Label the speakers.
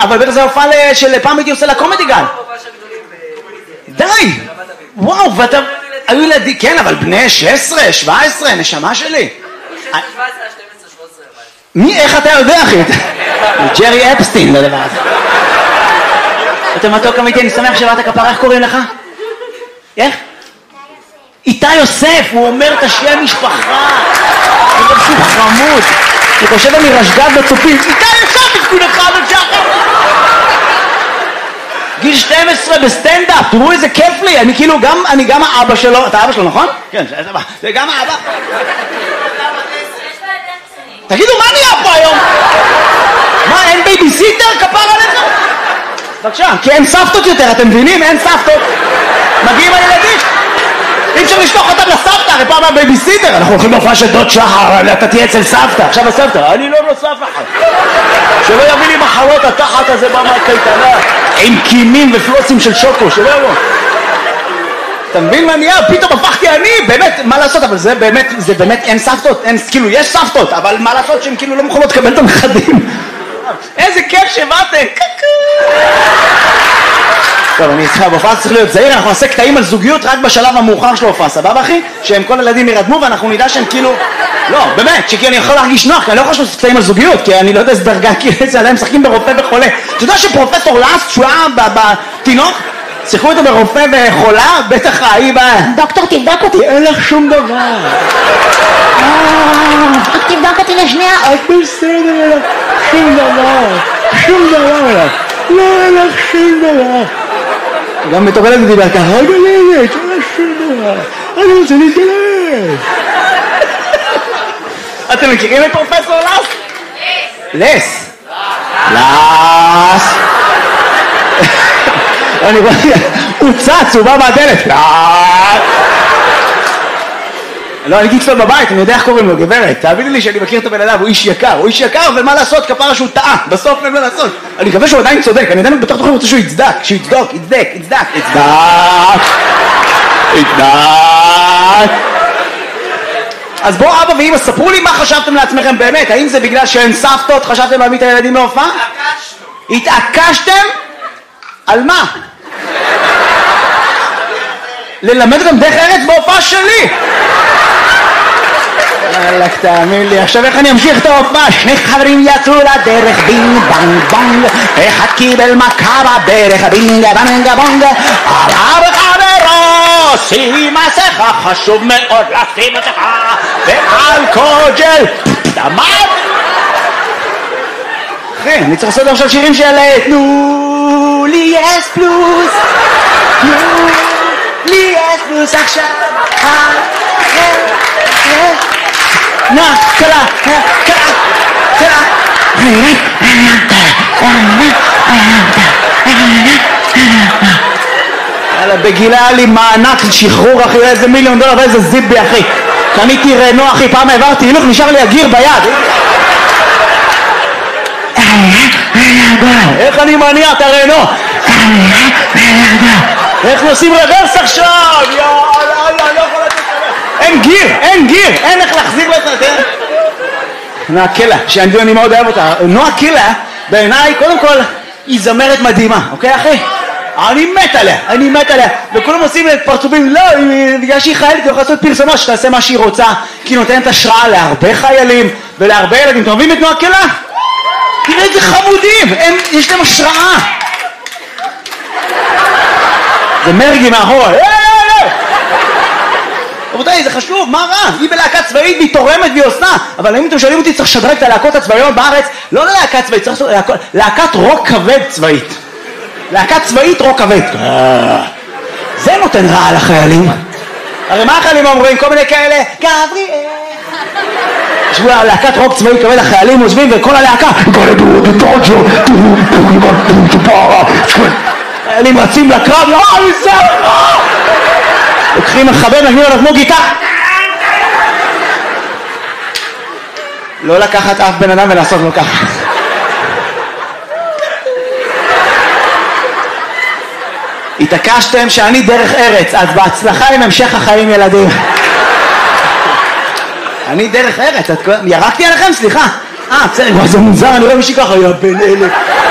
Speaker 1: אבל בטח זה הופעה של פעם הייתי עושה לקומדי גל. די! וואו, ואתה... היו ילדים, כן, אבל בני 16, 17, נשמה שלי.
Speaker 2: 17, 12, 13.
Speaker 1: מי, איך אתה יודע, אחי? ג'רי אפסטין, לדבר הזה. אתה מתוק אמיתי, אני שמח שבאת כפרה, איך קוראים לך? איך? איתי יוסף, הוא אומר את השם משפחה. הוא אומר שהוא חמוד. הוא חושב אני רשגב בצופים. איתי יוסף, תפקוד אחד ושחר. גיל 12 בסטנדאפ, תראו איזה כיף לי. אני גם האבא שלו. אתה אבא שלו, נכון? כן, זה גם האבא. תגידו, מה נהיה פה היום? מה, אין בייביסיטר? כפר עליך? בבקשה, כי אין סבתות יותר, אתם מבינים? אין סבתות. מגיעים הילדים. אי אפשר לשלוח אותם לסבתא, הרי פעם הבייביסיטר. אנחנו הולכים להופעה של דוד שחר, אתה תהיה אצל סבתא. עכשיו הסבתא, אני לא נוסף אחת. שלא יביא לי מחלות התחת הזה במקייטנה, עם קימים ופלוסים של שוקו, שלא יבוא. אתה מבין מה נהיה? פתאום הפכתי אני, באמת, מה לעשות? אבל זה באמת אין סבתות, כאילו יש סבתות, אבל מה לעשות שהן כאילו לא מוכנות לקבל את הנכדים? איזה כיף שבאתם! טוב, אני איתך, בהופעה צריך להיות זהיר, אנחנו נעשה קטעים על זוגיות רק בשלב המאוחר של ההופעה, סבבה אחי? שהם כל הילדים ירדמו ואנחנו נדע שהם כאילו... לא, באמת, שכי אני יכול להרגיש נוח, כי אני לא יכול לעשות קטעים על זוגיות, כי אני לא יודע איזה דרגה, כי איזה עליהם משחקים ברופא וחולה. אתה יודע שפרופסור לאסט, שהוא היה בתינוק, שיחקו איתו ברופא וחולה, בטח ההיא בא... דוקטור, תבדוק אותי. אין לך שום דבר. רק תבדוק אותי לשנייה. את בסדר, שום דבר. שום דבר. לא, אין לך שום דבר. גם בתור ילד דיבר ככה, רגע ילד, אין לך שום דבר. אני רוצה להתגלש. אתם מכירים את פרופסור לס? לס. לס. הוא צץ, הוא בא מהדלת. לא, אני גיץ לו בבית, אני יודע איך קוראים לו, גברת. תאביני לי שאני מכיר את הבן אדם, הוא איש יקר, ומה לעשות, כפרה שהוא טעה, בסוף אין מה לעשות. אני מקווה שהוא עדיין צודק, אני עדיין בתוך תוכן רוצה שהוא יצדק, יצדק. אז בואו אבא ואמא, ספרו לי מה חשבתם לעצמכם באמת, האם זה בגלל שאין סבתות, חשבתם להביא את הילדים להופעה? התעקשתם? על מה? ללמד גם דרך ארץ בהופעה שלי. אלק, תאמין לי, עכשיו איך אני אמשיך את ההופעה? שני חברים יצאו לדרך, בינג בנג בונג, אחד קיבל מכה בדרך, בינג בנג בונג, עליו חברו, שים מסכה, חשוב מאוד לשים מסכה, ואלכוג'ל, דמם. אחי, אני צריך לעשות עכשיו שירים של תנו לי אס פלוס, תנו לי אס פלוס עכשיו, קלה. בגילה היה לי מענק שחרור אחי, איזה $1,000,000 ואיזה זיבי אחי, קניתי רנו אחי, פעם העברתי הילוך, נשאר לי הגיר ביד. איך אני מניע את הרנו? איך נוסעים רוורס עכשיו? אין גיר, אין איך להחזיר לו את זה. נועה קילה, שאני מאוד אוהב אותה. נועה קילה, בעיניי, קודם כל, היא זמרת מדהימה, אוקיי אחי? אני מת עליה. וכולם עושים פרצופים, לא, בגלל שהיא חיילת, היא יכולה לעשות פרסומה שתעשה מה שהיא רוצה, כי היא נותנת השראה להרבה חיילים ולהרבה ילדים. אתם אוהבים את נועה קילה? תראה איזה חמודים, יש להם השראה. זה מרגי מאחורה. רבותיי, זה חשוב, מה רע? היא בלהקה צבאית והיא תורמת והיא עושה, אבל אם אתם שואלים אותי, צריך לשדרג את הלהקות הצבאיות בארץ, לא ללהקה צבאית, צריך לעשות להקת רוק כבד צבאית. להקת צבאית רוק כבד. זה נותן רע לחיילים. הרי מה החיילים אומרים? כל מיני כאלה, גבריאל. ישבו להקת רוק צבאית כבד, החיילים עוזבים וכל הלהקה, החיילים רצים לקרב, לוקחים מחבר, נגנים עליו כמו גיטה. לא לקחת אף בן אדם ולעשות לו ככה. התעקשתם שאני דרך ארץ, אז בהצלחה עם המשך החיים ילדים. אני דרך ארץ, ירקתי עליכם? סליחה. בסדר, זה מוזר, אני רואה מישהי ככה, יא בן אלה.